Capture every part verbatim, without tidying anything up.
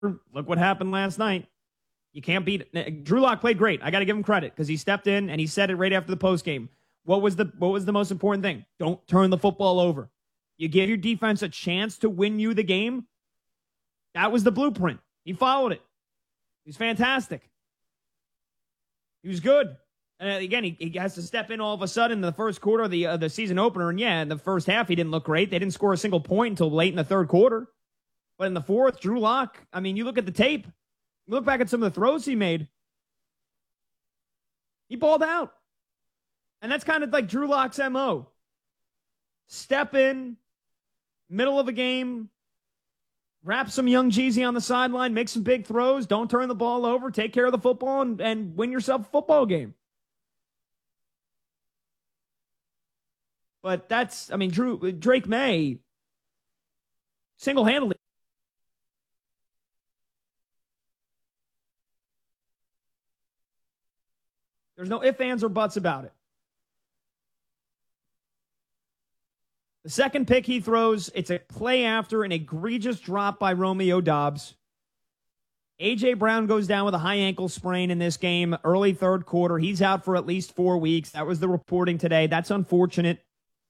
look what happened last night. You can't beat Drew Lock played great. I got to give him credit because he stepped in and he said it right after the post game. What was the what was the most important thing? Don't turn the football over. You give your defense a chance to win you the game. That was the blueprint. He followed it. He's fantastic. He was good. And again, he, he has to step in all of a sudden in the first quarter of the uh, the season opener. And yeah, in the first half, he didn't look great. They didn't score a single point until late in the third quarter. But in the fourth, Drew Lock, I mean, you look at the tape, you look back at some of the throws he made, he balled out. And that's kind of like Drew Lock's M O. Step in, middle of a game, wrap some young Jeezy on the sideline, make some big throws, don't turn the ball over, take care of the football, and, and win yourself a football game. But that's, I mean, Drew Drake Maye, single-handedly. There's no ifs, ands, or buts about it. The second pick he throws, it's a play after an egregious drop by Romeo Doubs. A J. Brown goes down with a high ankle sprain in this game, early third quarter. He's out for at least four weeks. That was the reporting today. That's unfortunate.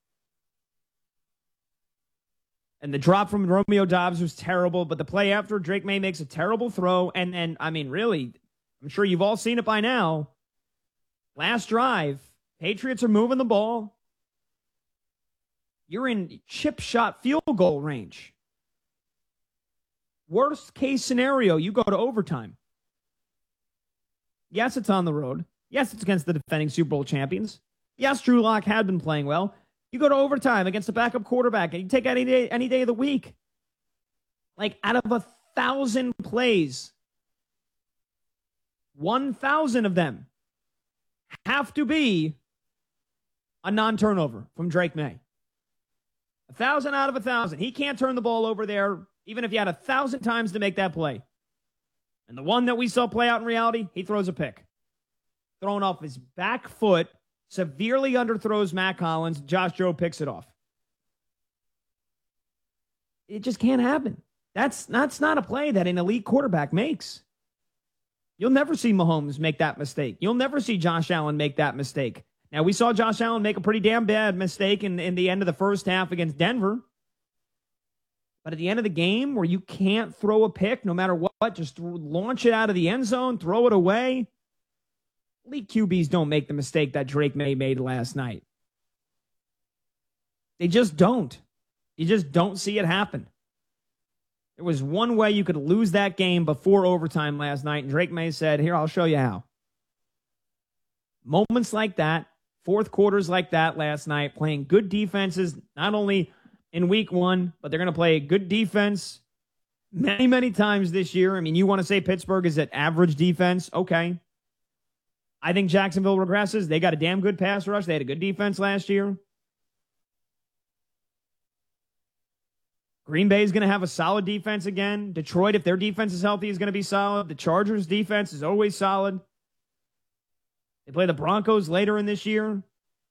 And the drop from Romeo Doubs was terrible, but the play after, Drake Maye makes a terrible throw. And, and I mean, really, I'm sure you've all seen it by now. Last drive, Patriots are moving the ball. You're in chip shot field goal range. Worst case scenario, you go to overtime. Yes, it's on the road. Yes, it's against the defending Super Bowl champions. Yes, Drew Lock had been playing well. You go to overtime against a backup quarterback, and you take any day, any day of the week. Like, out of a thousand plays, one thousand of them have to be a non-turnover from Drake Maye. A thousand out of a thousand. He can't turn the ball over there, even if he had a thousand times to make that play. And the one that we saw play out in reality, he throws a pick. Thrown off his back foot, severely underthrows Matt Collins. Josh Jobe picks it off. It just can't happen. That's, that's not a play that an elite quarterback makes. You'll never see Mahomes make that mistake. You'll never see Josh Allen make that mistake. Now, we saw Josh Allen make a pretty damn bad mistake in, in the end of the first half against Denver. But at the end of the game, where you can't throw a pick no matter what, just launch it out of the end zone, throw it away. Elite Q Bs don't make the mistake that Drake Maye made last night. They just don't. You just don't see it happen. There was one way you could lose that game before overtime last night, and Drake Maye said, here, I'll show you how. Moments like that, fourth quarters like that last night, playing good defenses, not only in week one, but they're going to play good defense many, many times this year. I mean, you want to say Pittsburgh is at average defense? Okay. I think Jacksonville regresses. They got a damn good pass rush. They had a good defense last year. Green Bay is going to have a solid defense again. Detroit, if their defense is healthy, is going to be solid. The Chargers' defense is always solid. They play the Broncos later in this year.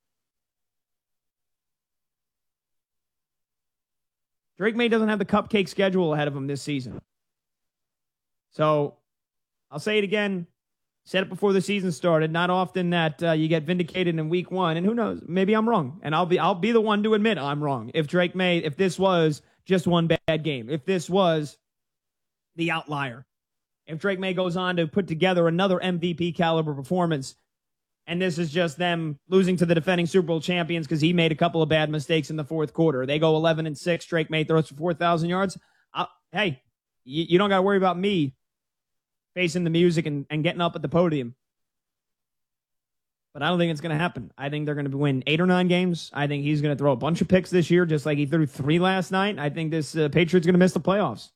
Drake Maye doesn't have the cupcake schedule ahead of him this season. So, I'll say it again. Said it before the season started. Not often that uh, you get vindicated in week one. And who knows? Maybe I'm wrong. And I'll be I'll be the one to admit I'm wrong. If Drake Maye, if this was just one bad game. If this was the outlier. If Drake Maye goes on to put together another M V P caliber performance, and this is just them losing to the defending Super Bowl champions because he made a couple of bad mistakes in the fourth quarter. They go eleven and six. Drake Maye throws for four thousand yards. I'll, hey, you, you don't got to worry about me facing the music and, and getting up at the podium. But I don't think it's going to happen. I think they're going to win eight or nine games. I think he's going to throw a bunch of picks this year, just like he threw three last night. I think this uh, Patriots going to miss the playoffs.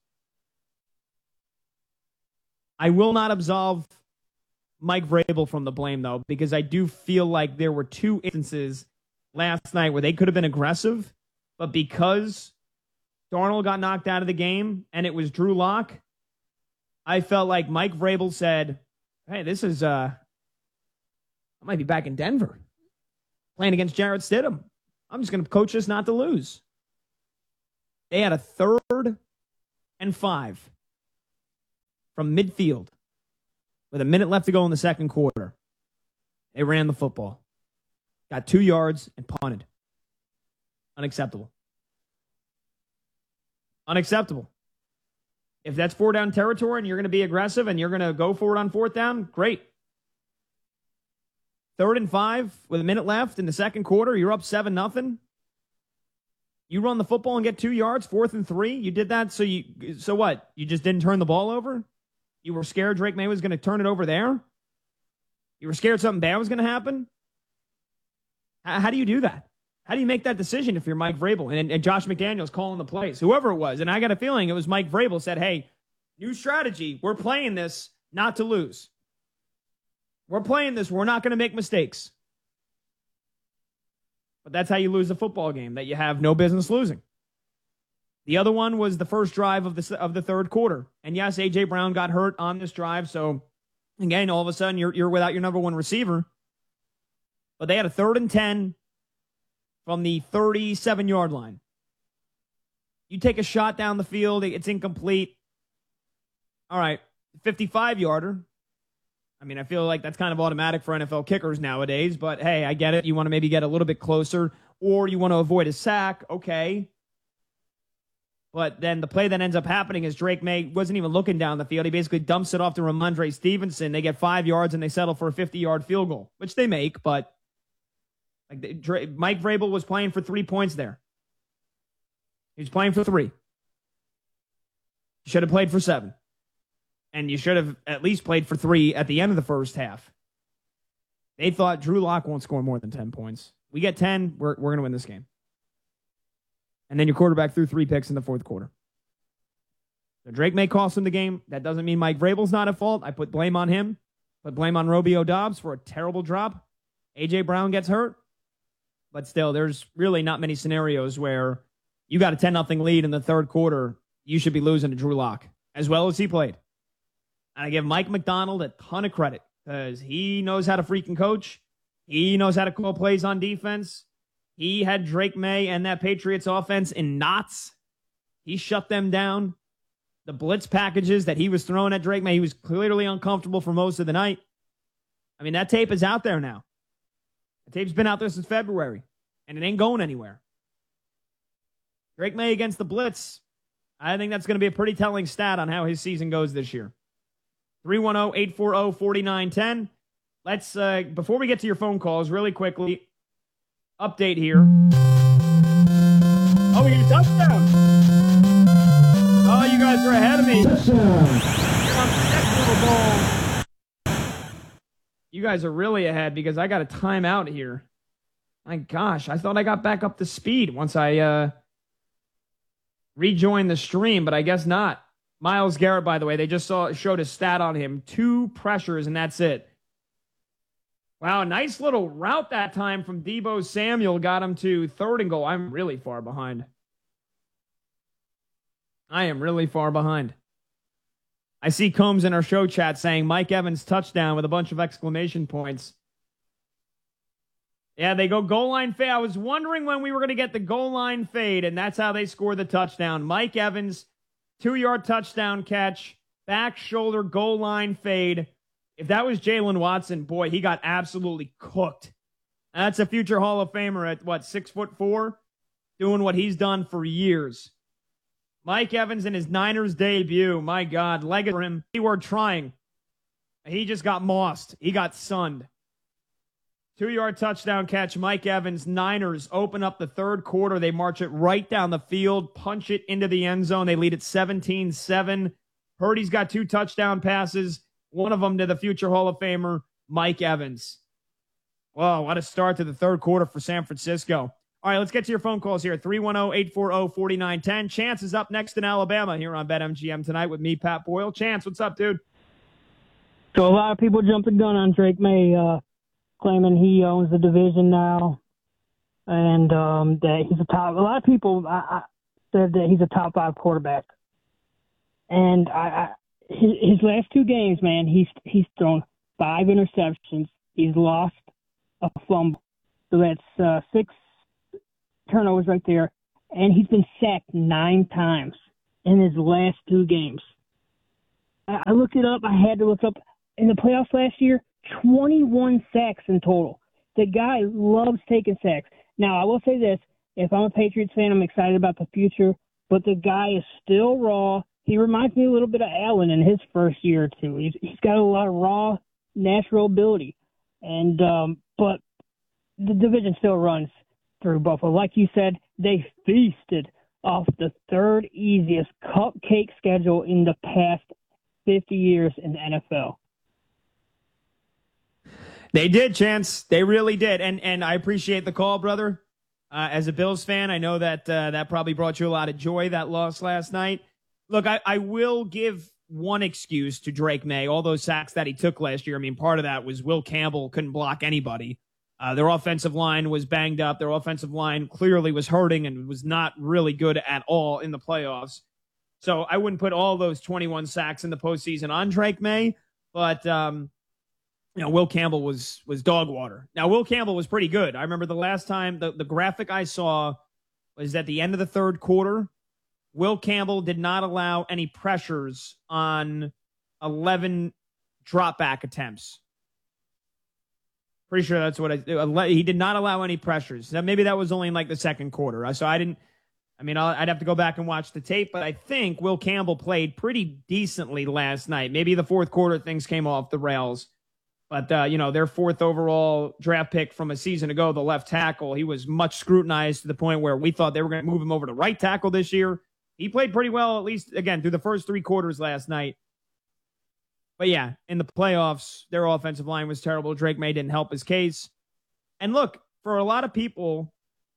I will not absolve Mike Vrabel from the blame, though, because I do feel like there were two instances last night where they could have been aggressive, but because Darnold got knocked out of the game and it was Drew Lock, I felt like Mike Vrabel said, hey, this is, uh, I might be back in Denver playing against Jarrett Stidham. I'm just going to coach this not to lose. They had a third and five. from midfield with a minute left to go in the second quarter. They ran the football. Got two yards and punted. Unacceptable. Unacceptable. If that's four down territory and you're going to be aggressive and you're going to go for it on fourth down, great. Third and five with a minute left in the second quarter, you're up seven nothing. You run the football and get two yards, fourth and three. You did that, so you so what? You just didn't turn the ball over? You were scared Drake May was going to turn it over there? You were scared something bad was going to happen? How, how do you do that? How do you make that decision if you're Mike Vrabel and, and Josh McDaniels calling the plays? Whoever it was, and I got a feeling it was Mike Vrabel said, hey, new strategy. We're playing this not to lose. We're playing this. We're not going to make mistakes. But that's how you lose a football game that you have no business losing. The other one was the first drive of the of the third quarter. And yes, A J. Brown got hurt on this drive. So, again, all of a sudden you're you're without your number one receiver. But they had a third and ten from the thirty-seven-yard line. You take a shot down the field. It's incomplete. All right, fifty-five-yarder. I mean, I feel like that's kind of automatic for N F L kickers nowadays, but hey, I get it. You want to maybe get a little bit closer, or you want to avoid a sack, okay. But then the play that ends up happening is Drake May wasn't even looking down the field. He basically dumps it off to Ramondre Stevenson. They get five yards, and they settle for a fifty-yard field goal, which they make, but like Drake, Mike Vrabel was playing for three points there. He was playing for three. He should have played for seven. And you should have at least played for three at the end of the first half. They thought Drew Lock won't score more than ten points. We get ten, we're, we're going to win this game. And then your quarterback threw three picks in the fourth quarter. So Drake May cost him the game. That doesn't mean Mike Vrabel's not at fault. I put blame on him. Put blame on Romeo Doubs for a terrible drop. A J. Brown gets hurt. But still, there's really not many scenarios where you got a ten nothing lead in the third quarter. You should be losing to Drew Lock as well as he played. And I give Mike Macdonald a ton of credit because he knows how to freaking coach. He knows how to call plays on defense. He had Drake May and that Patriots offense in knots. He shut them down. The blitz packages that he was throwing at Drake May, he was clearly uncomfortable for most of the night. I mean, that tape is out there now. The tape's been out there since February, and it ain't going anywhere. Drake May against the blitz, I think that's going to be a pretty telling stat on how his season goes this year. three one zero, eight four zero, four nine one zero. Let's, uh, before we get to your phone calls, really quickly, update here. Oh, we get a touchdown. Oh, you guys are ahead of me. You guys are really ahead because I got a timeout here. My gosh, I thought I got back up to speed once I uh, rejoined the stream, but I guess not. Myles Garrett, by the way, they just saw showed a stat on him. Two pressures, and that's it. Wow, nice little route that time from Deebo Samuel. Got him to third and goal. I'm really far behind. I am really far behind. I see Combs in our show chat saying Mike Evans touchdown with a bunch of exclamation points. Yeah, they go goal line fade. I was wondering when we were going to get the goal line fade, and that's how they score the touchdown. Mike Evans, two-yard touchdown catch, back shoulder goal line fade. If that was Jalen Watson, boy, he got absolutely cooked. That's a future Hall of Famer at, what, six foot four? Doing what he's done for years. Mike Evans in his Niners debut, my God, leg for him. They were trying. He just got mossed. He got sunned. Two-yard touchdown catch, Mike Evans. Niners open up the third quarter. They march it right down the field, punch it into the end zone. They lead it seventeen seven. Purdy's got two touchdown passes, one of them to the future Hall of Famer, Mike Evans. Whoa, what a start to the third quarter for San Francisco. All right, let's get to your phone calls here. three one zero, eight four zero, four nine one zero. Chance is up next in Alabama here on BetMGM tonight with me, Pat Boyle. Chance, what's up, dude? So a lot of people jumped the gun on Drake May, uh, claiming he owns the division now, and um, that he's a top. A lot of people I, I said that he's a top five quarterback, and I, I his, his last two games, man, he's he's thrown five interceptions. He's lost a fumble, so that's uh, six turnovers right there, and he's been sacked nine times in his last two games. I, I looked it up. I had to look up in the playoffs last year. twenty-one sacks in total. The guy loves taking sacks. Now, I will say this. If I'm a Patriots fan, I'm excited about the future, but the guy is still raw. He reminds me a little bit of Allen in his first year or two. He's, he's got a lot of raw, natural ability. And um, but the division still runs through Buffalo. Like you said, they feasted off the third easiest cupcake schedule in the past fifty years in the N F L. They did, Chance. They really did. And and I appreciate the call, brother. Uh, as a Bills fan, I know that uh, that probably brought you a lot of joy, that loss last night. Look, I, I will give one excuse to Drake May, all those sacks that he took last year. I mean, part of that was Will Campbell couldn't block anybody. Uh, their offensive line was banged up. Their offensive line clearly was hurting and was not really good at all in the playoffs. So I wouldn't put all those twenty-one sacks in the postseason on Drake May, but um, you know, Will Campbell was was dog water. Now, Will Campbell was pretty good. I remember the last time, the, the graphic I saw was at the end of the third quarter. Will Campbell did not allow any pressures on eleven drop back attempts. Pretty sure that's what I, he did not allow any pressures. Now, maybe that was only in like the second quarter. So I didn't, I mean, I'd have to go back and watch the tape, but I think Will Campbell played pretty decently last night. Maybe the fourth quarter things came off the rails. But, uh, you know, their fourth overall draft pick from a season ago, the left tackle, he was much scrutinized to the point where we thought they were going to move him over to right tackle this year. He played pretty well, at least, again, through the first three quarters last night. But, yeah, in the playoffs, their offensive line was terrible. Drake May didn't help his case. And, look, for a lot of people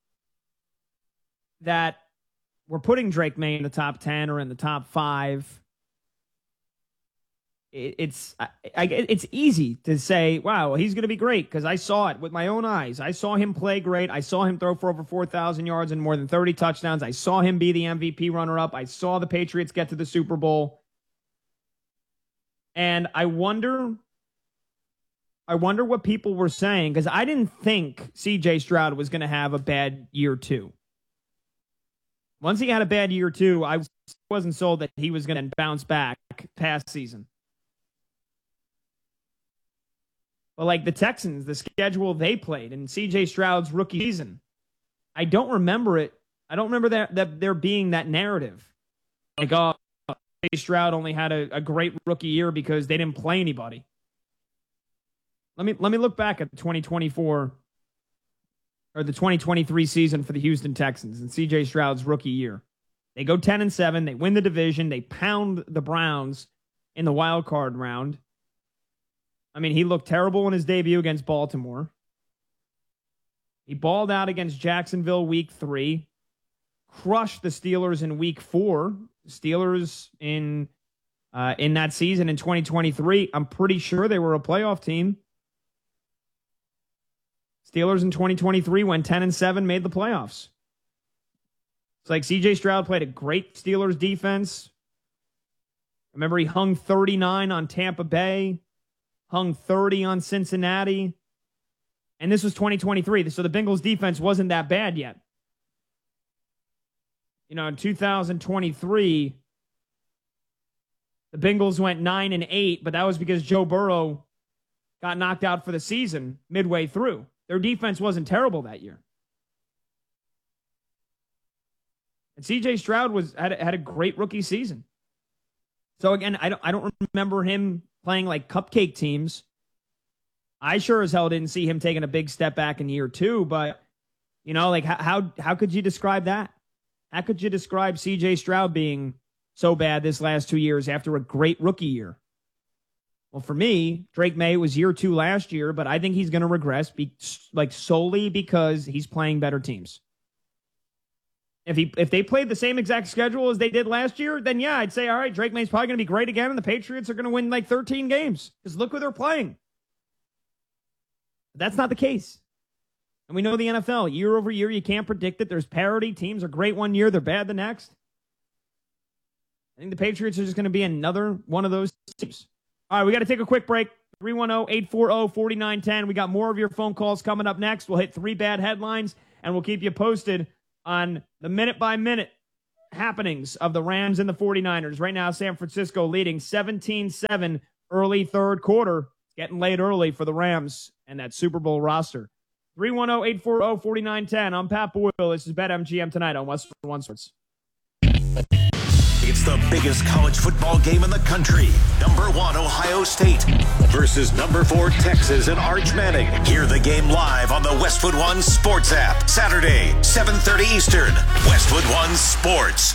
that were putting Drake May in the top ten or in the top five, it's I, I, it's easy to say, wow, he's going to be great because I saw it with my own eyes. I saw him play great. I saw him throw for over four thousand yards and more than thirty touchdowns. I saw him be the M V P runner-up. I saw the Patriots get to the Super Bowl. And I wonder, I wonder what people were saying because I didn't think C J Stroud was going to have a bad year two. Once he had a bad year two, I wasn't sold that he was going to bounce back past season. But like the Texans, the schedule they played in C J Stroud's rookie season, I don't remember it. I don't remember that, that there being that narrative. Like, oh, C J Stroud only had a, a great rookie year because they didn't play anybody. Let me let me look back at the twenty twenty-four or the twenty twenty-three season for the Houston Texans and C J Stroud's rookie year. They go ten and seven. They win the division. They pound the Browns in the wild card round. I mean, he looked terrible in his debut against Baltimore. He balled out against Jacksonville week three. Crushed the Steelers in week four. Steelers in uh, in that season in twenty twenty-three, I'm pretty sure they were a playoff team. Steelers in twenty twenty-three went ten and seven, made the playoffs. It's like C J Stroud played a great Steelers defense. Remember, he hung thirty-nine on Tampa Bay. Hung thirty on Cincinnati. And this was twenty twenty-three. So the Bengals defense wasn't that bad yet. You know, in two thousand twenty-three, the Bengals went nine and eight, but that was because Joe Burrow got knocked out for the season midway through. Their defense wasn't terrible that year. And C J Stroud was had, had a great rookie season. So again, I don't I don't remember him playing like cupcake teams. I sure as hell didn't see him taking a big step back in year two, but you know, like how how, how could you describe that? How could you describe C J Stroud being so bad this last two years after a great rookie year? Well, for me, Drake May was year two last year, but I think he's going to regress be, like solely because he's playing better teams. If he if they played the same exact schedule as they did last year, then yeah, I'd say, all right, Drake May's probably going to be great again, and the Patriots are going to win like thirteen games. Because look who they're playing. But that's not the case. And we know the N F L, year over year, you can't predict it. There's parity. Teams are great one year, they're bad the next. I think the Patriots are just going to be another one of those teams. All right, we got to take a quick break. three one zero, eight four zero, four nine one zero. We got more of your phone calls coming up next. We'll hit three bad headlines, and we'll keep you posted on the minute-by-minute happenings of the Rams and the 49ers. Right now, San Francisco leading seventeen seven early third quarter. Getting late early for the Rams and that Super Bowl roster. three one zero, eight four zero, four nine one zero. I'm Pat Boyle. This is BetMGM tonight on Westwood One Sports. It's the biggest college football game in the country. Number one, Ohio State versus number four, Texas and Arch Manning. Hear the game live on the Westwood One Sports app. Saturday, seven thirty Eastern. Westwood One Sports.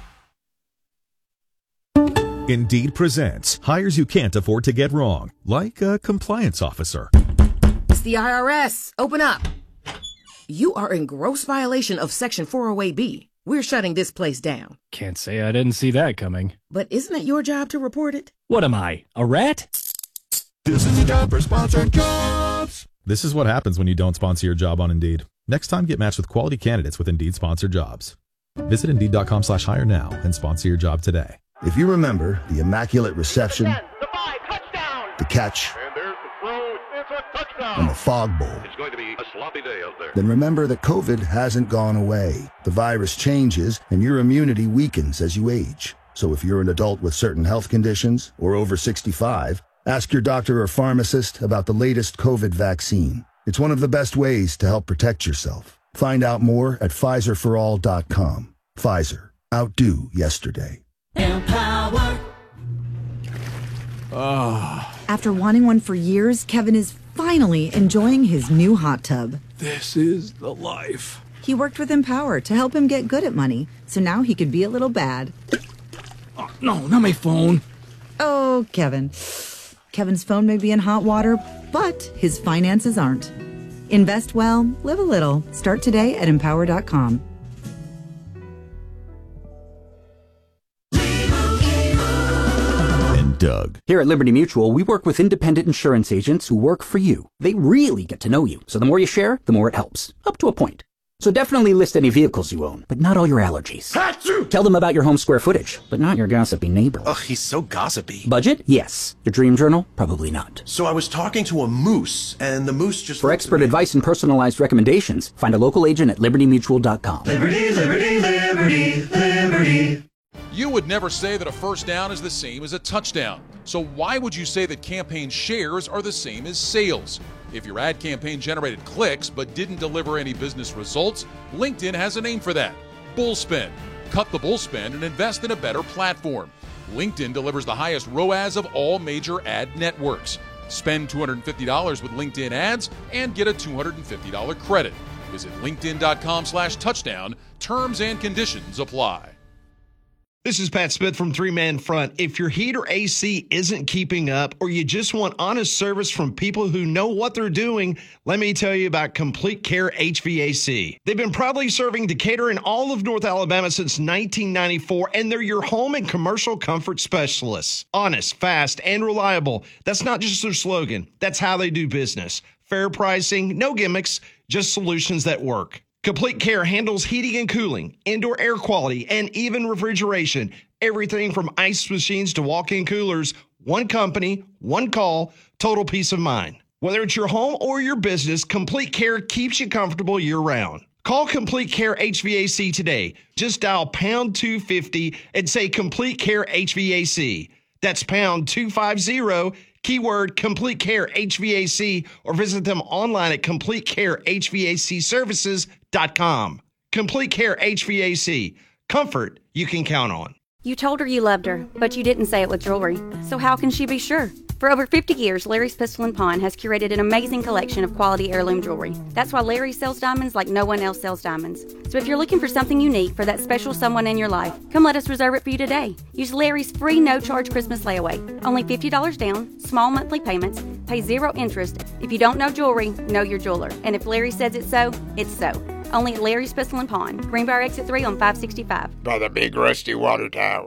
Indeed presents hires you can't afford to get wrong, like a compliance officer. It's the I R S. Open up. You are in gross violation of Section four oh eight B. We're shutting this place down. Can't say I didn't see that coming. But isn't it your job to report it? What am I, a rat? This is the job for sponsored jobs. This is what happens when you don't sponsor your job on Indeed. Next time, get matched with quality candidates with Indeed sponsored jobs. Visit Indeed.com slash hire now and sponsor your job today. If you remember the immaculate reception, ten, the, five, touchdown. the catch, And there's the throw. It's a touchdown. and the fog bowl, It's going to be a sloppy day out there. then remember that COVID hasn't gone away. The virus changes and your immunity weakens as you age. So if you're an adult with certain health conditions or over sixty-five, ask your doctor or pharmacist about the latest COVID vaccine. It's one of the best ways to help protect yourself. Find out more at Pfizer for all dot com. Pfizer. Outdo yesterday. Empower. Oh. After wanting one for years, Kevin is finally enjoying his new hot tub. This is the life. He worked with Empower to help him get good at money, so now he could be a little bad. Oh, no, not my phone. Oh, Kevin. Kevin's phone may be in hot water, but his finances aren't. Invest well, live a little. Start today at empower dot com. Doug. Here at Liberty Mutual, we work with independent insurance agents who work for you. They really get to know you, so the more you share, the more it helps. Up to a point. So definitely list any vehicles you own, but not all your allergies. Achoo! Tell them about your home square footage, but not your gossipy neighbor. Ugh, he's so gossipy. Budget? Yes. Your dream journal? Probably not. So I was talking to a moose, and the moose just... For expert advice and personalized recommendations, find a local agent at liberty mutual dot com. Liberty, liberty, liberty, liberty. You would never say that a first down is the same as a touchdown. So why would you say that campaign shares are the same as sales? If your ad campaign generated clicks but didn't deliver any business results, LinkedIn has a name for that. Bullspend. Cut the bullspend and invest in a better platform. LinkedIn delivers the highest R O A S of all major ad networks. Spend two hundred fifty dollars with LinkedIn ads and get a two hundred fifty dollars credit. Visit linkedin.com slash touchdown. Terms and conditions apply. This is Pat Smith from Three Man Front. If your heat or A C isn't keeping up, or you just want honest service from people who know what they're doing, let me tell you about Complete Care H V A C. They've been proudly serving Decatur and all of North Alabama since nineteen ninety-four, and they're your home and commercial comfort specialists. Honest, fast, and reliable. That's not just their slogan. That's how they do business. Fair pricing, no gimmicks, just solutions that work. Complete Care handles heating and cooling, indoor air quality, and even refrigeration. Everything from ice machines to walk-in coolers. One company, one call, total peace of mind. Whether it's your home or your business, Complete Care keeps you comfortable year-round. Call Complete Care H V A C today. Just dial pound two fifty and say Complete Care H V A C. That's pound two fifty, keyword Complete Care H V A C, or visit them online at complete care h v a c services dot com. Complete Care H V A C. Comfort you can count on. You told her you loved her, but you didn't say it with jewelry. So how can she be sure? For over fifty years, Larry's Pistol and Pawn has curated an amazing collection of quality heirloom jewelry. That's why Larry sells diamonds like no one else sells diamonds. So if you're looking for something unique for that special someone in your life, come let us reserve it for you today. Use Larry's free no-charge Christmas layaway. Only fifty dollars down, small monthly payments, pay zero interest. If you don't know jewelry, know your jeweler. And if Larry says it's so, it's so. Only at Larry's Pistol and Pawn, Greenbrier Exit three on five sixty-five. By the big rusty water tower.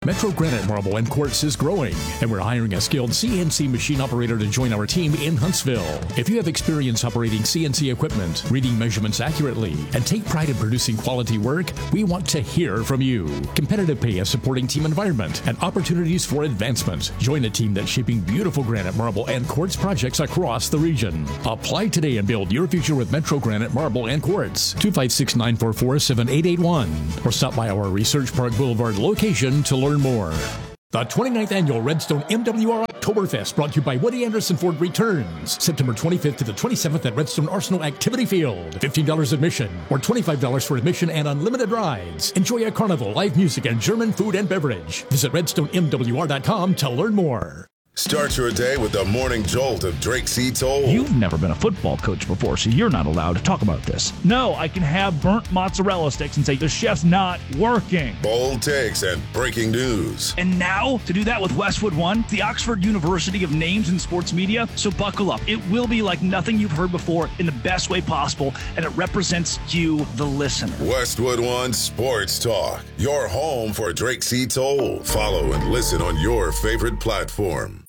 Metro Granite Marble and Quartz is growing, and we're hiring a skilled C N C machine operator to join our team in Huntsville. If you have experience operating C N C equipment, reading measurements accurately, and take pride in producing quality work, we want to hear from you. Competitive pay, a supporting team environment, and opportunities for advancement. Join a team that's shaping beautiful granite, marble, and quartz projects across the region. Apply today and build your future with Metro Granite Marble and Quartz. two five six, nine four four, seven eight eight one or stop by our Research Park Boulevard location to learn more. The twenty-ninth Annual Redstone M W R Oktoberfest, brought to you by Woody Anderson Ford, returns September twenty-fifth to the twenty-seventh at Redstone Arsenal Activity Field. fifteen dollars admission or twenty-five dollars for admission and unlimited rides. Enjoy a carnival, live music, and German food and beverage. Visit redstone m w r dot com to learn more. Start your day with the morning jolt of Drake C. Toll. You've never been a football coach before, so you're not allowed to talk about this. No, I can have burnt mozzarella sticks and say the chef's not working. Bold takes and breaking news. And now, to do that with Westwood One, the Oxford University of Names in Sports Media. So buckle up. It will be like nothing you've heard before in the best way possible, and it represents you, the listener. Westwood One Sports Talk, your home for Drake C. Toll. Follow and listen on your favorite platform.